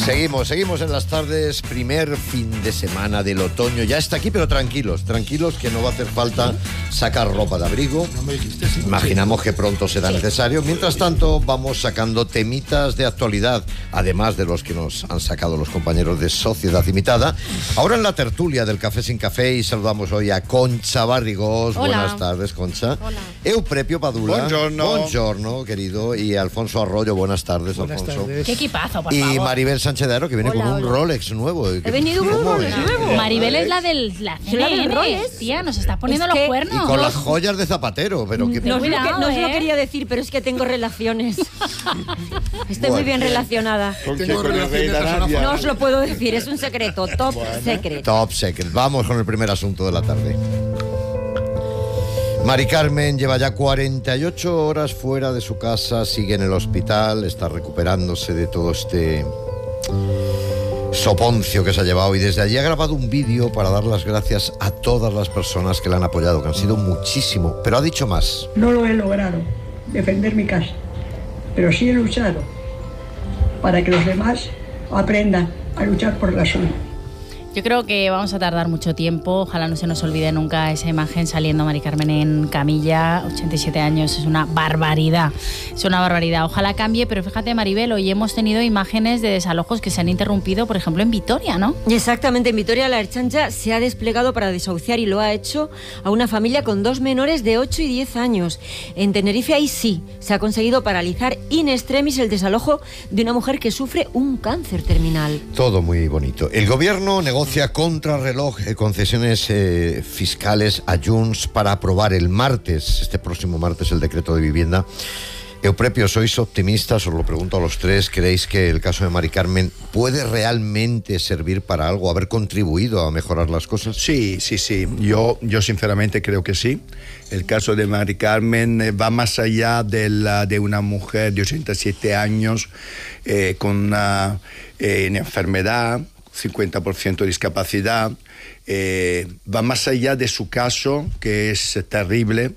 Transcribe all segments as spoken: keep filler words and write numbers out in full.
Seguimos, seguimos en las tardes, primer fin de semana del otoño. Ya está aquí, pero tranquilos, tranquilos que no va a hacer falta sacar ropa de abrigo. Imaginamos que pronto será necesario. Mientras tanto, vamos sacando temitas de actualidad, además de los que nos han sacado los compañeros de Sociedad Limitada. Ahora en la tertulia del Café Sin Café y saludamos hoy a Concha Barrigós. Hola. Buenas tardes, Concha. Hola. Euprepio Padula. Buongiorno. Buongiorno, querido. Y Alfonso Arroyo. Buenas tardes, Buenas Alfonso. tardes. Qué equipazo, por Y favor. Maribel Sánchez de Aro, que viene Hola, con un hola. Rolex nuevo. He venido con un ¿Cómo Rolex es? nuevo. Maribel es la del la Soy la del C N N, Rolex. tía, nos está poniendo Es los que- cuernos. Y con las joyas de Zapatero, pero que... No, os lo, que- Cuidado, no os lo ¿eh? quería decir, pero es que tengo relaciones. Estoy muy Bueno. bien relacionada. Tengo relaciones de Arabia. No os lo puedo decir, es un secreto, top secret. Top secret. Vamos con el primer asunto de la tarde. Mari Carmen lleva ya cuarenta y ocho horas fuera de su casa, sigue en el hospital, está recuperándose de todo este soponcio que se ha llevado y desde allí ha grabado un vídeo para dar las gracias a todas las personas que la han apoyado, que han sido muchísimo, pero ha dicho más. No lo he logrado, defender mi casa, pero sí he luchado para que los demás aprendan a luchar por la suya. Yo creo que vamos a tardar mucho tiempo. Ojalá no se nos olvide nunca esa imagen saliendo Mari Carmen en camilla. ochenta y siete años, es una barbaridad. Es una barbaridad. Ojalá cambie, pero fíjate, Maribel, hoy hemos tenido imágenes de desalojos que se han interrumpido, por ejemplo, en Vitoria, ¿no? Exactamente, en Vitoria la Ertzaintza se ha desplegado para desahuciar y lo ha hecho a una familia con dos menores de ocho y diez años. En Tenerife ahí sí, se ha conseguido paralizar in extremis el desalojo de una mujer que sufre un cáncer terminal. Todo muy bonito. El gobierno negocia contrarreloj eh, concesiones eh, fiscales a Junts para aprobar el martes, este próximo martes, el decreto de vivienda. Euprepio, ¿sois optimistas? Os lo pregunto a los tres. ¿Creéis que el caso de Mari Carmen puede realmente servir para algo, haber contribuido a mejorar las cosas? Sí, sí, sí. Yo, yo sinceramente creo que sí. El caso de Mari Carmen eh, va más allá de, la, de una mujer de ochenta y siete años eh, con una, eh, una enfermedad, cincuenta por ciento de discapacidad. Eh, va más allá de su caso, que es terrible.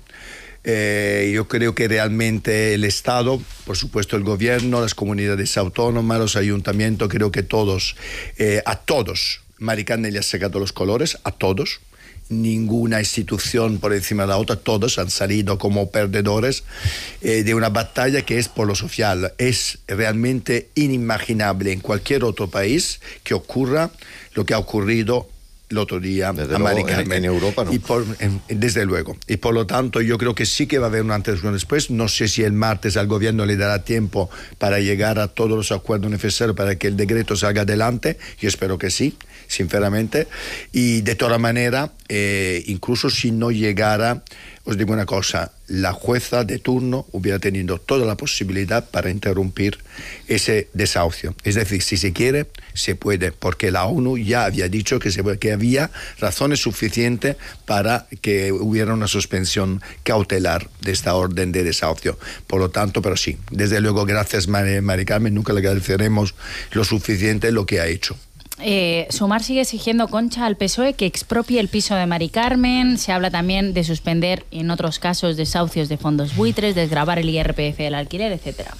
Eh, yo creo que realmente el Estado, por supuesto el gobierno, las comunidades autónomas, los ayuntamientos, creo que todos, eh, a todos, Mari Carmen le ha sacado los colores, a todos. Ninguna institución por encima de la otra, todos han salido como perdedores eh, de una batalla que es por lo social. Es realmente inimaginable en cualquier otro país que ocurra lo que ha ocurrido el otro día desde a luego, Mari Carmen. en, en Europa no. Y por, en, desde luego. Y por lo tanto yo creo que sí que va a haber un antes y un después. No sé si el martes al gobierno le dará tiempo para llegar a todos los acuerdos necesarios para que el decreto salga adelante. Yo espero que sí, sinceramente. Y de toda manera, eh, incluso si no llegara, os digo una cosa, la jueza de turno hubiera tenido toda la posibilidad para interrumpir ese desahucio. Es decir, si se quiere, se puede, porque la ONU ya había dicho que, se, que había razones suficientes para que hubiera una suspensión cautelar de esta orden de desahucio. Por lo tanto, pero sí, desde luego, gracias Mari, Mari Carmen, nunca le agradeceremos lo suficiente lo que ha hecho. Eh, Sumar sigue exigiendo, Concha, al P S O E que expropie el piso de Mari Carmen. Se habla también de suspender, en otros casos, desahucios de fondos buitres, desgravar el I R P F del alquiler, etcétera.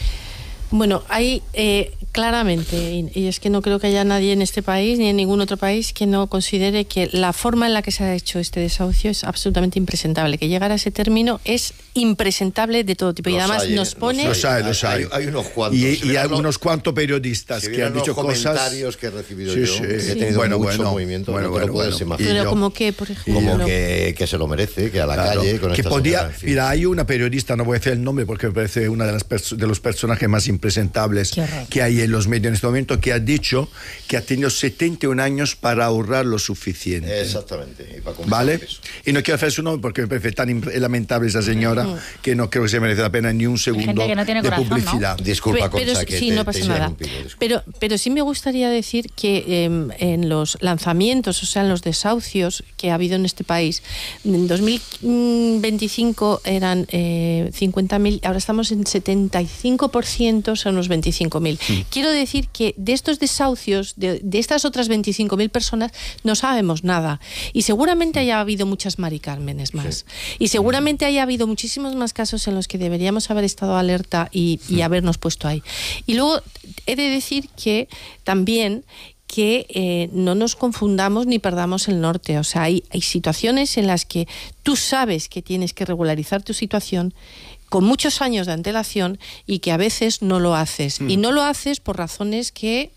Bueno, hay eh, claramente, y, y es que no creo que haya nadie en este país ni en ningún otro país que no considere que la forma en la que se ha hecho este desahucio es absolutamente impresentable. Que llegar a ese término es impresentable de todo tipo. Y Los además hay, nos pone... Los hay, los hay. Hay, hay unos cuantos. Y, Si y vieran algunos los- cuantos periodistas si que han vieran dicho los cosas... comentarios que he recibido Sí, yo, sí. he Sí. tenido Bueno, mucho bueno, movimiento, bueno, no te lo bueno, puedes bueno. imaginar. Pero yo- como que, por ejemplo... Como que, que se lo merece, que a la Claro, calle con que esta podía, señora, en fin. mira, hay una periodista, no voy a decir el nombre porque me parece una de las perso- de los personajes más impresentables Qué horror. que hay en los medios en este momento, que ha dicho que ha tenido setenta y un años para ahorrar lo suficiente. Exactamente. Y para comprar ¿Vale? eso. Y no quiero hacer su nombre porque me parece tan im- lamentable esa señora que no creo que se merece la pena ni un segundo gente que no tiene de corazón, ¿no? publicidad. Disculpa, Pe- pero Concha, que sí, te, no te pasa he nada. interrumpido, disculpa. Pero, pero sí me gustaría decir que eh, en los lanzamientos, o sea, en los desahucios que ha habido en este país, en dos mil veinticinco eran eh, cincuenta mil, ahora estamos en setenta y cinco por ciento ochocientos a unos veinticinco mil. Sí. Quiero decir que de estos desahucios, de, de estas otras veinticinco mil personas, no sabemos nada. Y seguramente haya habido muchas Mari Cármenes más. Sí. Y seguramente haya habido muchísimos más casos en los que deberíamos haber estado alerta y, y sí. habernos puesto ahí. Y luego he de decir que también que eh, no nos confundamos ni perdamos el norte. O sea, hay, hay situaciones en las que tú sabes que tienes que regularizar tu situación con muchos años de antelación y que a veces no lo haces. Mm. Y no lo haces por razones que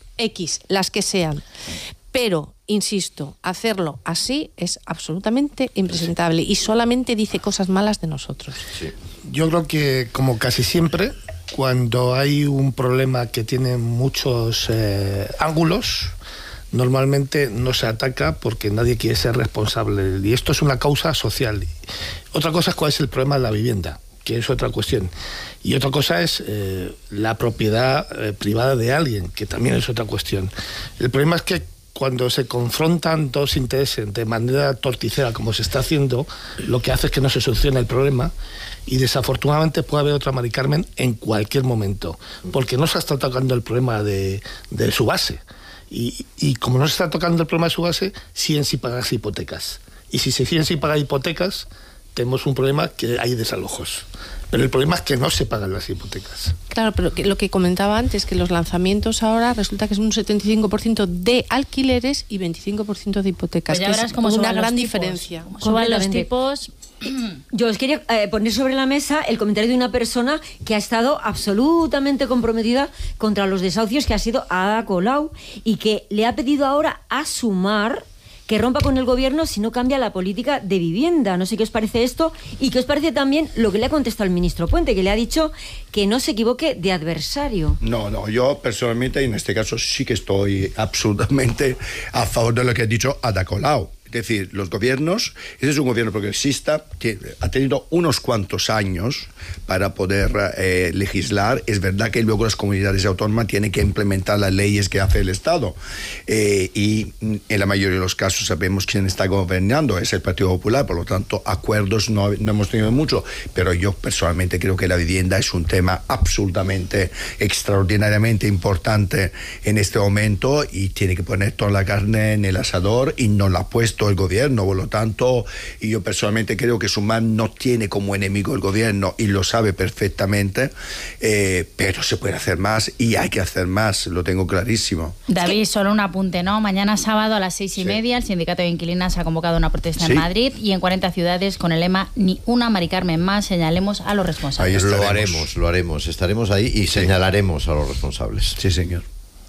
X, las que sean. Pero, insisto, hacerlo así es absolutamente impresentable y solamente dice cosas malas de nosotros. Sí. Yo creo que, como casi siempre, cuando hay un problema que tiene muchos eh, ángulos, normalmente no se ataca porque nadie quiere ser responsable. Y esto es una causa social. Otra cosa es cuál es el problema de la vivienda, que es otra cuestión. Y otra cosa es eh, la propiedad eh, privada de alguien, que también es otra cuestión. El problema es que cuando se confrontan dos intereses de manera torticera, como se está haciendo, lo que hace es que no se solucione el problema y desafortunadamente puede haber otra Mari Carmen en cualquier momento, porque no se está tocando el problema de, de su base. Y, y como no se está tocando el problema de su base, siguen sin pagar hipotecas. Y si se siguen sin pagar hipotecas, tenemos un problema que hay desalojos. Pero el problema es que no se pagan las hipotecas. Claro, pero que lo que comentaba antes, que los lanzamientos ahora resulta que es un setenta y cinco por ciento de alquileres y veinticinco por ciento de hipotecas, pues ya que verás es cómo una gran tipos. diferencia. Suban los tipos. Yo os quería eh, poner sobre la mesa el comentario de una persona que ha estado absolutamente comprometida contra los desahucios, que ha sido Ada Colau, y que le ha pedido ahora a Sumar que rompa con el gobierno si no cambia la política de vivienda. No sé qué os parece esto y qué os parece también lo que le ha contestado el ministro Puente, que le ha dicho que no se equivoque de adversario. No, no, yo personalmente en este caso sí que estoy absolutamente a favor de lo que ha dicho Ada Colau. Es decir, los gobiernos, este es un gobierno progresista que ha tenido unos cuantos años para poder eh, legislar. Es verdad que luego las comunidades autónomas tienen que implementar las leyes que hace el Estado. Eh, y en la mayoría de los casos sabemos quién está gobernando, es el Partido Popular, por lo tanto, acuerdos no, no hemos tenido mucho. Pero yo personalmente creo que la vivienda es un tema absolutamente, extraordinariamente importante en este momento y tiene que poner toda la carne en el asador y no la ha puesto el gobierno, por lo tanto, y yo personalmente creo que Sumar no tiene como enemigo el gobierno y lo sabe perfectamente, eh, pero se puede hacer más y hay que hacer más, lo tengo clarísimo. David, solo un apunte, ¿no? Mañana sábado a las seis y sí. media el Sindicato de Inquilinas ha convocado una protesta sí. en Madrid y en cuarenta ciudades con el lema "Ni una Mari Carmen más", señalemos a los responsables. Ahí lo haremos, lo haremos, estaremos ahí y sí. señalaremos a los responsables. Sí, señor.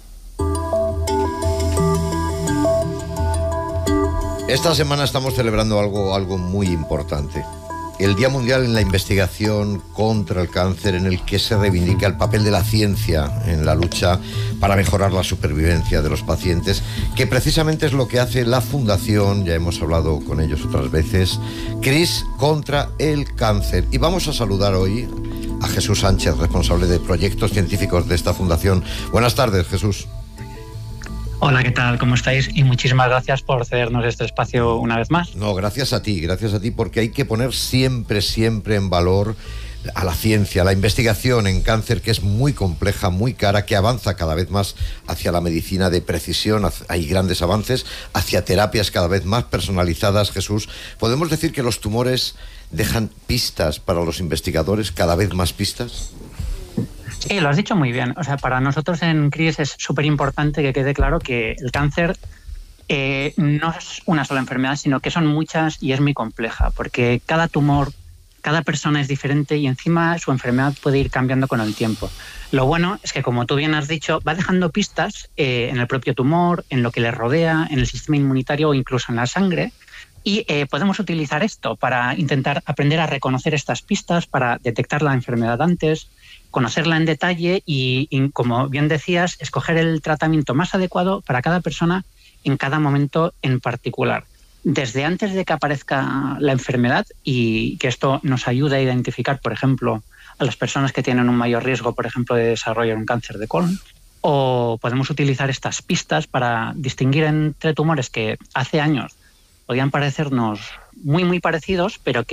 Esta semana estamos celebrando algo, algo muy importante. El Día Mundial en la Investigación contra el Cáncer, en el que se reivindica el papel de la ciencia en la lucha para mejorar la supervivencia de los pacientes, que precisamente es lo que hace la Fundación, ya hemos hablado con ellos otras veces, CRIS contra el Cáncer. Y vamos a saludar hoy a Jesús Sánchez, responsable de proyectos científicos de esta fundación. Buenas tardes, Jesús. Hola, ¿qué tal? ¿Cómo estáis? Y muchísimas gracias por cedernos este espacio una vez más. No, gracias a ti, gracias a ti, porque hay que poner siempre, siempre en valor a la ciencia, a la investigación en cáncer, que es muy compleja, muy cara, que avanza cada vez más hacia la medicina de precisión. Hay grandes avances hacia terapias cada vez más personalizadas. Jesús, ¿podemos decir que los tumores dejan pistas para los investigadores, cada vez más pistas? Sí, lo has dicho muy bien. O sea, para nosotros en CRIS es súper importante que quede claro que el cáncer eh, no es una sola enfermedad, sino que son muchas y es muy compleja, porque cada tumor, cada persona es diferente y encima su enfermedad puede ir cambiando con el tiempo. Lo bueno es que, como tú bien has dicho, va dejando pistas eh, en el propio tumor, en lo que le rodea, en el sistema inmunitario o incluso en la sangre. Y eh, podemos utilizar esto para intentar aprender a reconocer estas pistas, para detectar la enfermedad antes, conocerla en detalle y, y, como bien decías, escoger el tratamiento más adecuado para cada persona en cada momento en particular. Desde antes de que aparezca la enfermedad, y que esto nos ayude a identificar, por ejemplo, a las personas que tienen un mayor riesgo, por ejemplo, de desarrollar un cáncer de colon, o podemos utilizar estas pistas para distinguir entre tumores que hace años podían parecernos muy, muy parecidos, pero que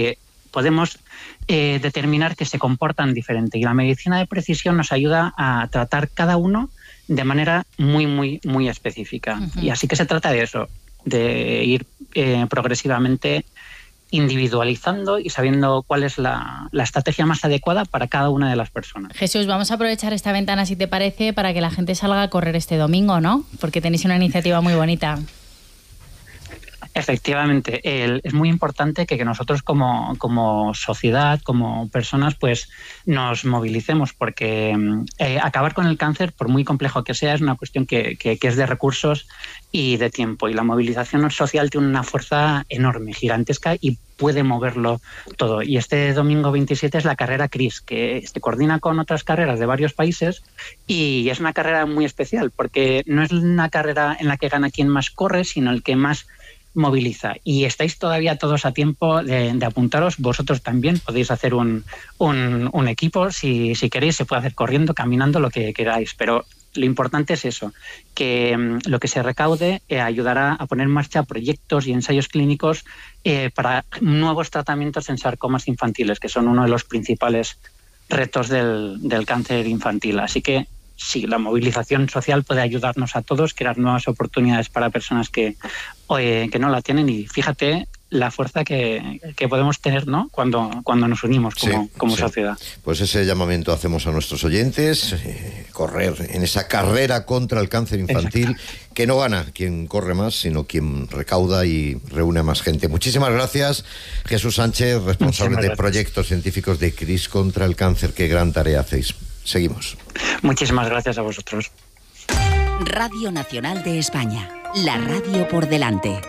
podemos eh, determinar que se comportan diferente. Y la medicina de precisión nos ayuda a tratar cada uno de manera muy, muy, muy específica. Uh-huh. Y así que se trata de eso, de ir eh, progresivamente individualizando y sabiendo cuál es la, la estrategia más adecuada para cada una de las personas. Jesús, vamos a aprovechar esta ventana, si te parece, para que la gente salga a correr este domingo, ¿no? Porque tenéis una iniciativa muy bonita. Efectivamente, el, es muy importante que, que nosotros como, como sociedad, como personas, pues nos movilicemos, porque eh, acabar con el cáncer, por muy complejo que sea, es una cuestión que, que, que es de recursos y de tiempo. Y la movilización social tiene una fuerza enorme, gigantesca, y puede moverlo todo. Y este domingo veintisiete es la carrera CRIS, que se coordina con otras carreras de varios países, y es una carrera muy especial, porque no es una carrera en la que gana quien más corre, sino el que más moviliza. Y estáis todavía todos a tiempo de, de apuntaros. Vosotros también podéis hacer un, un, un equipo. Si, si queréis, se puede hacer corriendo, caminando, lo que queráis. Pero lo importante es eso, que um, lo que se recaude eh, ayudará a poner en marcha proyectos y ensayos clínicos eh, para nuevos tratamientos en sarcomas infantiles, que son uno de los principales retos del, del cáncer infantil. Así que sí, la movilización social puede ayudarnos a todos, crear nuevas oportunidades para personas que, eh, que no la tienen, y fíjate la fuerza que, que podemos tener, ¿no?, cuando, cuando nos unimos como, sí, como sí. sociedad. Pues ese llamamiento hacemos a nuestros oyentes, eh, correr en esa carrera contra el cáncer infantil. Exacto. Que no gana quien corre más, sino quien recauda y reúne a más gente. Muchísimas gracias, Jesús Sánchez, responsable de proyectos científicos de CRIS contra el cáncer. Qué gran tarea hacéis. Seguimos. Muchísimas gracias a vosotros. Radio Nacional de España, la radio por delante.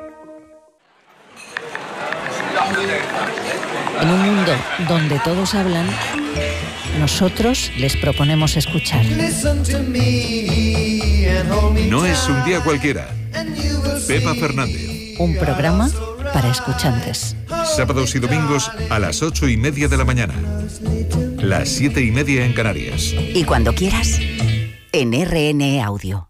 En un mundo donde todos hablan, nosotros les proponemos escuchar. No es un día cualquiera. Pepa Fernández. Un programa para escuchantes. Sábados y domingos a las ocho y media de la mañana. Las siete y media en Canarias. Y cuando quieras, en R N E Audio.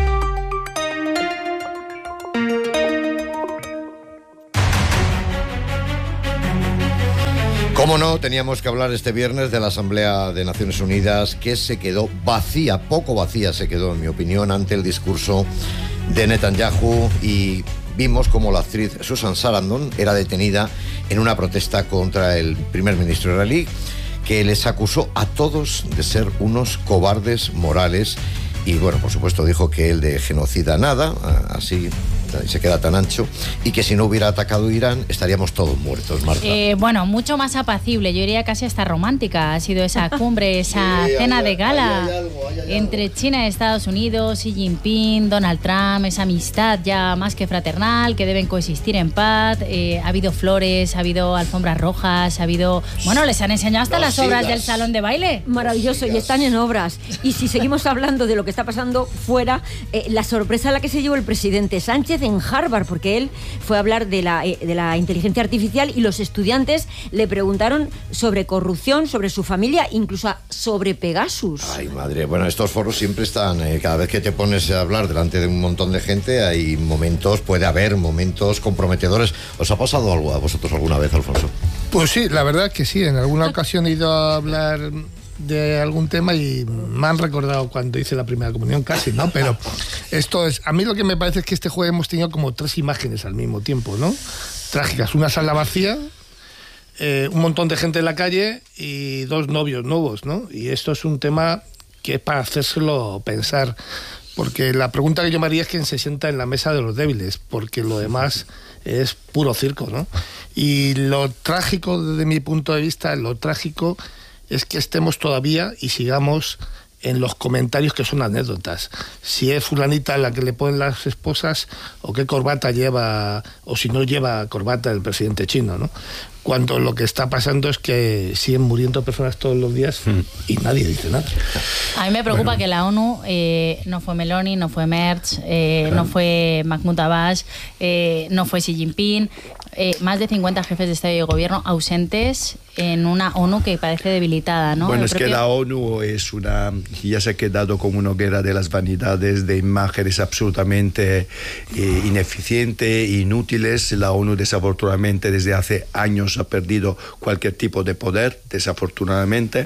Cómo no, teníamos que hablar este viernes de la Asamblea de Naciones Unidas, que se quedó vacía, poco vacía se quedó, en mi opinión, ante el discurso de Netanyahu, y vimos como la actriz Susan Sarandon era detenida en una protesta contra el primer ministro israelí, que les acusó a todos de ser unos cobardes morales. Y bueno, por supuesto dijo que él de genocida nada, así se queda tan ancho, y que si no hubiera atacado Irán estaríamos todos muertos, Marta. Eh, bueno, mucho más apacible, yo diría casi hasta romántica ha sido esa cumbre, esa sí, cena hay, de gala hay, hay algo, hay, hay entre algo. China y Estados Unidos, Xi Jinping, Donald Trump, esa amistad ya más que fraternal, que deben coexistir en paz. Eh, ha habido flores, ha habido alfombras rojas, ha habido... Bueno, les han enseñado hasta Los las obras del salón de baile. Maravilloso, y están en obras. Y si seguimos hablando de lo que está pasando fuera, eh, la sorpresa a la que se llevó el presidente Sánchez en Harvard, porque él fue a hablar de la, eh, de la inteligencia artificial, y los estudiantes le preguntaron sobre corrupción, sobre su familia, incluso sobre Pegasus. Ay, madre, bueno, estos foros siempre están, eh, cada vez que te pones a hablar delante de un montón de gente, hay momentos, puede haber momentos comprometedores. ¿Os ha pasado algo a vosotros alguna vez, Alfonso? Pues sí, la verdad que sí, en alguna ocasión he ido a hablar de algún tema y me han recordado cuando hice la primera comunión, casi, ¿no? Pero esto es, a mí lo que me parece es que este jueves hemos tenido como tres imágenes al mismo tiempo, ¿no? Trágicas, una sala vacía, eh, un montón de gente en la calle y dos novios nuevos, ¿no? Y esto es un tema que es para hacérselo pensar, porque la pregunta que yo me haría es quién se sienta en la mesa de los débiles, porque lo demás es puro circo, ¿no? Y lo trágico, desde mi punto de vista, lo trágico es que estemos todavía y sigamos en los comentarios que son anécdotas. Si es fulanita la que le ponen las esposas, o qué corbata lleva, o si no lleva corbata el presidente chino, ¿no? Cuando lo que está pasando es que siguen muriendo personas todos los días y nadie dice nada. A mí me preocupa bueno. que la ONU eh, no fue Meloni, no fue Merz, eh, claro. no fue Mahmoud Abbas, eh, no fue Xi Jinping, eh, más de cincuenta jefes de Estado y de Gobierno ausentes en una ONU que parece debilitada, ¿no? Bueno, El es propio... que la ONU es una, ya se ha quedado como una guerra de las vanidades, de imágenes absolutamente eh, ineficientes, inútiles. La ONU desafortunadamente desde hace años años ha perdido cualquier tipo de poder, desafortunadamente.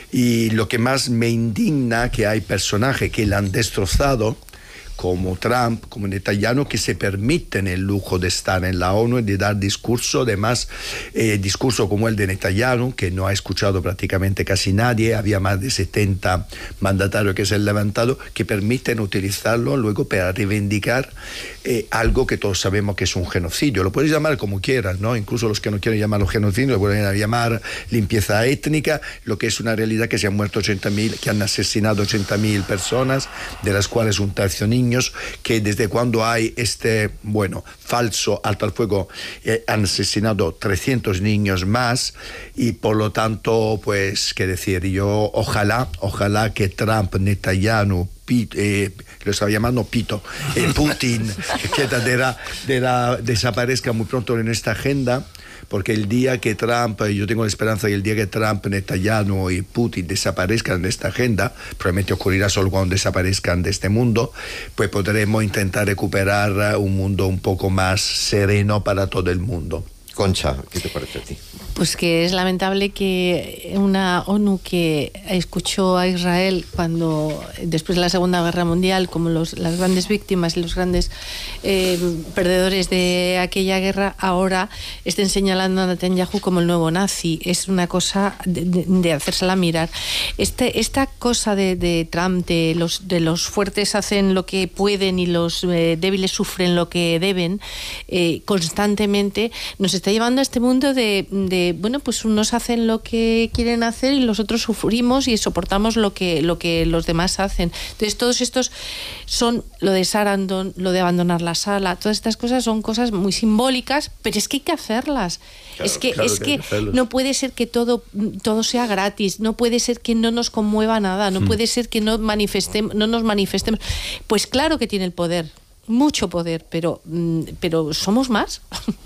Y lo que más me indigna que hay personajes que la han destrozado, como Trump, como Netanyahu, que se permiten el lujo de estar en la ONU y de dar discurso, además, eh, discurso como el de Netanyahu, que no ha escuchado prácticamente casi nadie, había más de setenta mandatarios que se han levantado, que permiten utilizarlo luego para reivindicar eh, algo que todos sabemos que es un genocidio. Lo puedes llamar como quieras, ¿no? Incluso los que no quieren llamarlo genocidio, lo pueden llamar limpieza étnica, lo que es una realidad que se han muerto ochenta mil, que han asesinado ochenta mil personas, de las cuales un tercio niños, que desde cuando hay este, bueno, falso alto al fuego, eh, han asesinado trescientos niños más, y por lo tanto, pues, qué decir, yo ojalá, ojalá que Trump, Netanyahu, Pito, eh, lo estaba llamando Pito, eh, Putin, que de la, de la, desaparezca muy pronto en esta agenda, porque el día que Trump, yo tengo la esperanza que el día que Trump, Netanyahu y Putin desaparezcan de esta agenda, probablemente ocurrirá solo cuando desaparezcan de este mundo, pues podremos intentar recuperar un mundo un poco más sereno para todo el mundo. Concha, ¿qué te parece a ti? Pues que es lamentable que una ONU que escuchó a Israel cuando, después de la Segunda Guerra Mundial, como los, las grandes víctimas y los grandes eh, perdedores de aquella guerra, ahora estén señalando a Netanyahu como el nuevo nazi. Es una cosa de, de, de hacérsela mirar. Este, esta cosa de, de Trump, de los, de los fuertes hacen lo que pueden y los eh, débiles sufren lo que deben, eh, constantemente nos está llevando a este mundo de, de, bueno, pues unos hacen lo que quieren hacer y los otros sufrimos y soportamos lo que, lo que los demás hacen. Entonces todos estos son lo de Sarandon, lo de abandonar la sala, todas estas cosas son cosas muy simbólicas, pero es que hay que hacerlas. Claro, es que, claro es que, que no puede ser que todo, todo sea gratis, no puede ser que no nos conmueva nada, no hmm. puede ser que no, manifestemos, no nos manifestemos. Pues claro que tiene el poder, mucho poder, pero, pero somos más.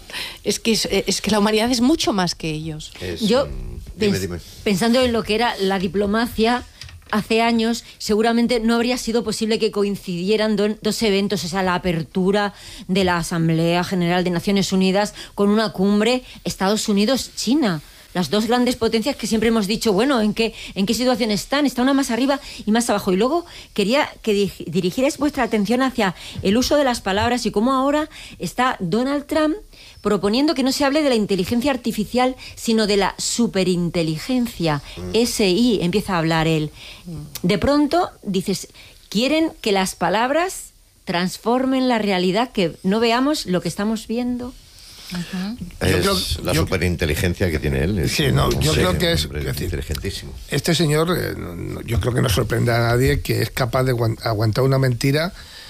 Es que, es, es que la humanidad es mucho más que ellos. Es, Yo, dime, dime. pensando en lo que era la diplomacia hace años, seguramente no habría sido posible que coincidieran do, dos eventos, o sea, la apertura de la Asamblea General de Naciones Unidas con una cumbre Estados Unidos-China. Las dos grandes potencias que siempre hemos dicho, bueno, ¿en qué, en qué situación están? Está una más arriba y más abajo. Y luego quería que dirigierais vuestra atención hacia el uso de las palabras y cómo ahora está Donald Trump proponiendo que no se hable de la inteligencia artificial, sino de la superinteligencia. Mm. S I empieza a hablar él. De pronto, dices, quieren que las palabras transformen la realidad, que no veamos lo que estamos viendo. Uh-huh. Es creo, la yo, superinteligencia que tiene él. Es, sí, no, no yo sé, creo que es, hombre, es decir, inteligentísimo. Este señor, eh, no, yo creo que no sorprende a nadie que es capaz de aguantar una mentira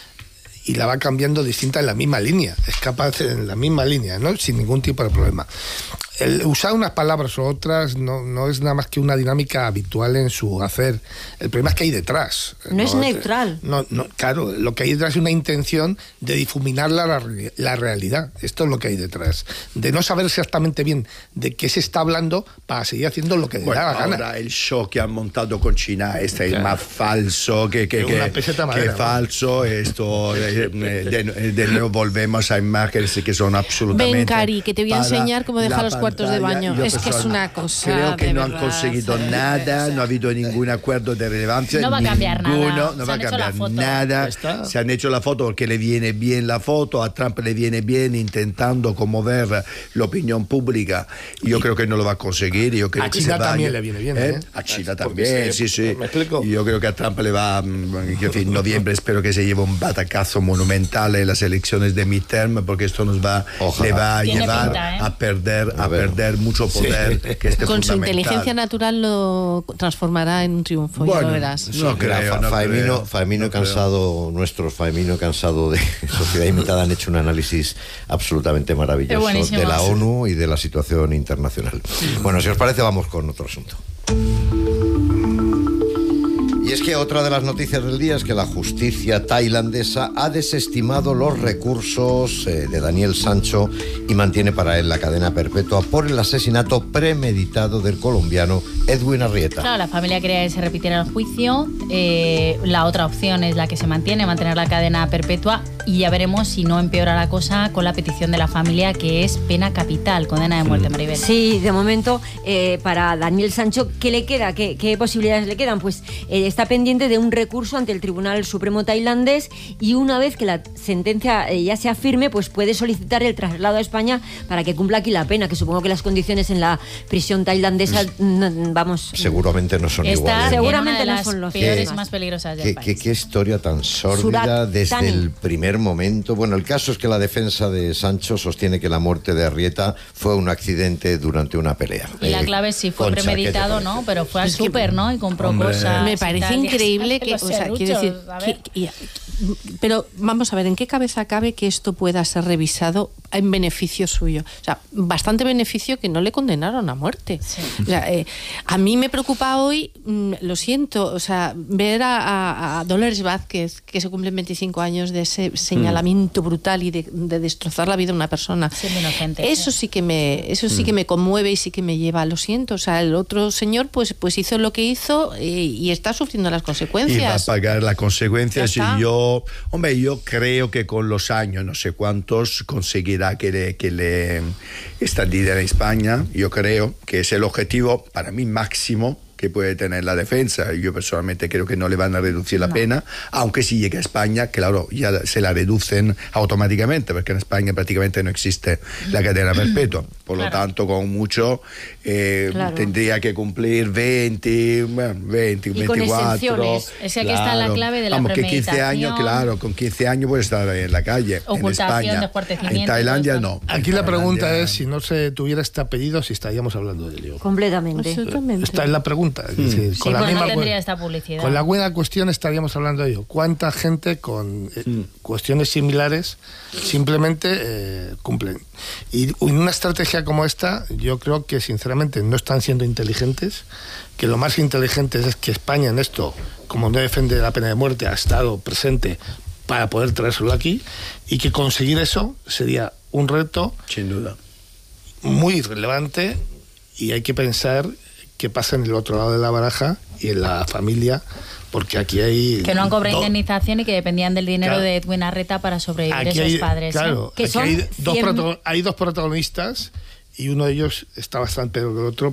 y la va cambiando distinta en la misma línea. Es capaz en la misma línea, ¿no? Sin ningún tipo de problema. El usar unas palabras o otras no, no es nada más que una dinámica habitual en su hacer. El problema es que hay detrás. No, no es neutral. No, no, claro, lo que hay detrás es una intención de difuminar la, la realidad. Esto es lo que hay detrás. De no saber exactamente bien de qué se está hablando para seguir haciendo lo que le bueno, da la gana. Ahora el show que han montado con China este claro. es más falso que, que, que, que falso. Esto de, de, de nuevo volvemos a imágenes que son absolutamente... Ven, Cari, que te voy a enseñar cómo dejar los cuartos de baño. Es que es una cosa. Creo que no verdad, han conseguido sí, nada, no ha habido ningún acuerdo de relevancia. No va a cambiar ninguno, nada. No se va a cambiar nada. Se han hecho la foto porque le viene bien la foto, a Trump le viene bien intentando conmover la opinión pública. Yo y creo que no lo va a conseguir. Yo creo a que China se también vaya. le viene bien. ¿eh? ¿Eh? A China también, sí, sí. ¿Me explico? Yo creo que a Trump le va, en fin, noviembre espero que se lleve un batacazo monumental en las elecciones de midterm, porque esto nos va, le va a llevar pinta, ¿eh? a perder, a, a perder mucho poder. Sí. Que esté con su inteligencia natural lo transformará en un triunfo, bueno, ya lo verás. No creo, no Faemino, creo, Faemino no cansado, creo. nuestro Faemino cansado de Sociedad Imitada han hecho un análisis absolutamente maravilloso de la ONU y de la situación internacional. Bueno, si os parece, vamos con otro asunto. Y es que otra de las noticias del día es que la justicia tailandesa ha desestimado los recursos eh, de Daniel Sancho y mantiene para él la cadena perpetua por el asesinato premeditado del colombiano Edwin Arrieta. Claro, la familia quería que se repitiera el juicio. Eh, la otra opción es la que se mantiene, mantener la cadena perpetua. Y ya veremos si no empeora la cosa con la petición de la familia, que es pena capital, condena de muerte, Maribel. Sí, de momento, eh, para Daniel Sancho, ¿qué le queda? ¿Qué, qué posibilidades le quedan? Pues eh, está pendiente de un recurso ante el Tribunal Supremo tailandés, y una vez que la sentencia eh, ya sea firme, pues puede solicitar el traslado a España para que cumpla aquí la pena, que supongo que las condiciones en la prisión tailandesa, mm, vamos... Seguramente no son iguales. Seguramente no no son los peores ¿Qué, y más peligrosas del qué, país. qué, qué historia tan sórdida Surat desde Thani. el primer momento. Bueno, el caso es que la defensa de Sancho sostiene que la muerte de Arrieta fue un accidente durante una pelea. Y la Eh, clave es si fue Concha, ¿qué te premeditado, parece? ¿no? Pero fue al Es que- súper, ¿no? Y compró Hombre. cosas. Me y parece tal, y increíble hasta que, los o sea, quiero decir, serruchos, a ver. que- y- pero vamos a ver, ¿en qué cabeza cabe que esto pueda ser revisado en beneficio suyo? O sea, bastante beneficio que no le condenaron a muerte. O sea, eh, a mí me preocupa hoy, mm, lo siento, o sea, ver a, a- a Dolores Vázquez, que se cumplen veinticinco años de ese señalamiento brutal y de, de destrozar la vida de una persona. Siendo inocente. Eso sí que me, eso sí que me conmueve y sí que me lleva, lo siento. O sea, el otro señor pues, pues hizo lo que hizo eh, y está sufriendo las Y va a consecuencias. pagar las consecuencias. Y Ya está. yo, hombre, yo creo que con los años, no sé cuántos, conseguirá que le, que le extraditen a España. Yo creo que es el objetivo, para mí, máximo que puede tener la defensa. Yo personalmente creo que no le van a reducir la No. pena, aunque si llega a España, claro, ya se la reducen automáticamente, porque en España prácticamente no existe la cadena perpetua. Por lo Claro. tanto, con mucho, eh, Claro. tendría que cumplir veinte, bueno, veinte, Y con veinticuatro. exenciones. Es que aquí está la clave de la Vamos, que quince años, premeditación. claro, con quince años puede estar ahí en la calle. Ocultación, en España. descuartecimiento, En Tailandia todo no. Aquí la En pregunta Tailandia- es, si no se tuviera este apellido, si estaríamos hablando de lío. Completamente. Absolutamente. Esta es la pregunta. Es decir, Sí, con, la pues no misma, tendría cu- esta publicidad. con la buena cuestión estaríamos hablando de ello. ¿Cuánta gente con eh, cuestiones similares simplemente eh, cumplen? Y en una estrategia como esta, yo creo que sinceramente no están siendo inteligentes, que lo más inteligente es que España en esto, como no defiende la pena de muerte, ha estado presente para poder traérselo aquí, y que conseguir eso sería un reto Sin duda. muy relevante, y hay que pensar qué pasa en el otro lado de la baraja y en la familia, porque aquí hay... Que no han cobrado do- indemnización y que dependían del dinero Claro. de Edwin Arrieta para sobrevivir aquí esos hay, padres. ¿eh? claro, Que aquí son hay dos, cien proto- hay dos protagonistas, y uno de ellos está bastante peor que el otro,